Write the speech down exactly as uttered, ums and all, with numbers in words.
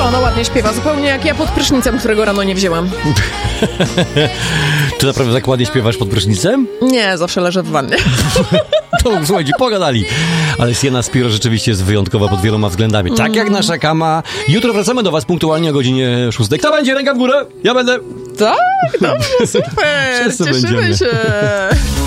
ona ładnie śpiewa, zupełnie jak ja pod prysznicem, którego rano nie wzięłam. Ty naprawdę tak ładnie śpiewasz pod prysznicem? Nie, zawsze leżę w wannie. To słuchajcie, pogadali. Ale Sienna Spiro rzeczywiście jest wyjątkowa pod wieloma względami. Tak mm. jak nasza Kama. Jutro wracamy do was punktualnie o godzinie szóstej. Kto będzie? Ręka w górę? Ja będę. Tak, dobrze, super. Wszyscy Cieszymy będziemy. się.